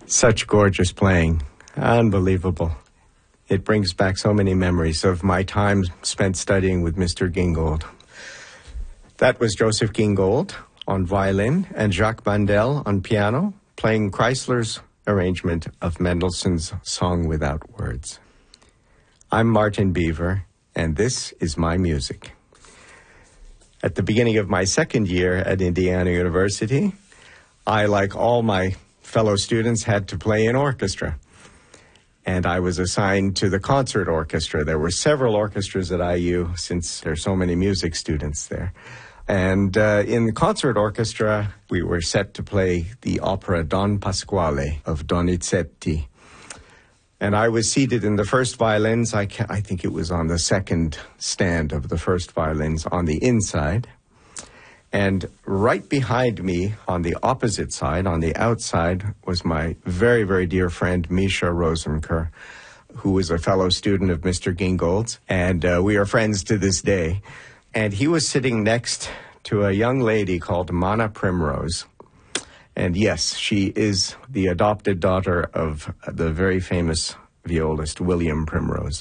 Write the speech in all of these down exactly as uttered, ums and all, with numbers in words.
Such gorgeous playing. Unbelievable. It brings back so many memories of my time spent studying with Mister Gingold. That was Joseph Gingold on violin and Jacques Bandel on piano, playing Chrysler's arrangement of Mendelssohn's Song Without Words. I'm Martin Beaver, and this is my music. At the beginning of my second year at Indiana University, I, like all my fellow students, had to play in orchestra. And I was assigned to the concert orchestra. There were several orchestras at I U since there are so many music students there. And uh, in the concert orchestra, we were set to play the opera Don Pasquale of Donizetti. And I was seated in the first violins. I, ca- I think it was on the second stand of the first violins on the inside. And right behind me, on the opposite side, on the outside, was my very, very dear friend, Misha Rosenker, who was a fellow student of Mister Gingold's, and uh, we are friends to this day. And he was sitting next to a young lady called Mana Primrose. And yes, she is the adopted daughter of the very famous violist William Primrose.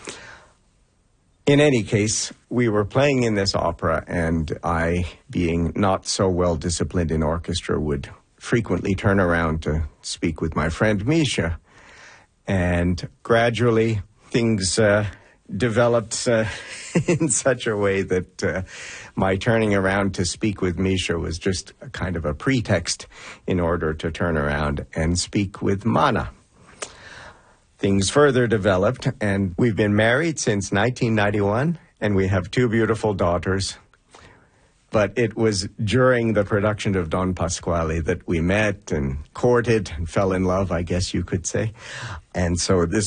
In any case, we were playing in this opera, and I, being not so well disciplined in orchestra, would frequently turn around to speak with my friend Misha. And gradually, things uh, developed uh, in such a way that uh, my turning around to speak with Misha was just a kind of a pretext in order to turn around and speak with Mana. Things further developed, and we've been married since nineteen ninety-one, and we have two beautiful daughters. But it was during the production of Don Pasquale that we met and courted and fell in love, I guess you could say. And so this